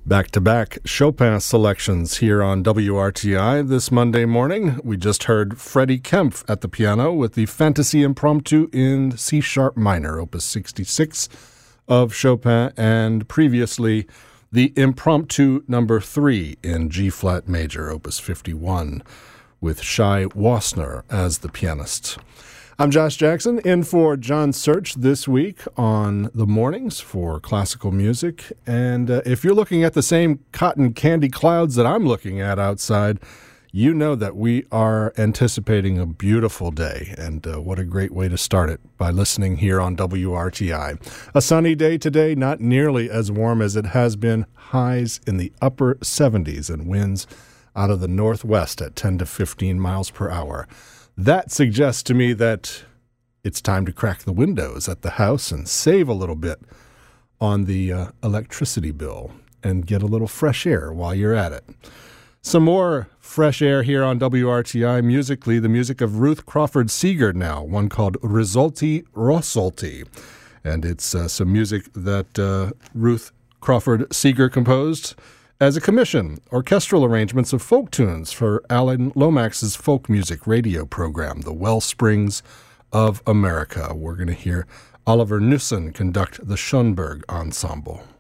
Back-to-back Chopin selections here on WRTI this Monday morning. We just heard Freddie Kempf at the piano with the Fantasy Impromptu in C-sharp minor, Opus 66 of Chopin, and previously the Impromptu number 3 in G-flat major, Opus 51, with Shai Wassner as the pianist. I'm Josh Jackson, in for John Search this week on the mornings for classical music. And if you're looking at the same cotton candy clouds that I'm looking at outside, you know that we are anticipating a beautiful day. And what a great way to start it, by listening here on WRTI. A sunny day today, not nearly as warm as it has been. Highs in the upper 70s and winds out of the northwest at 10 to 15 miles per hour. That suggests to me that it's time to crack the windows at the house and save a little bit on the electricity bill and get a little fresh air while you're at it. Some more fresh air here on WRTI musically, the music of Ruth Crawford Seeger now, one called Risolti Rossolti. And it's some music that Ruth Crawford Seeger composed as a commission, orchestral arrangements of folk tunes for Alan Lomax's folk music radio program, The Wellsprings of America. We're going to hear Oliver Knussen conduct the Schoenberg Ensemble.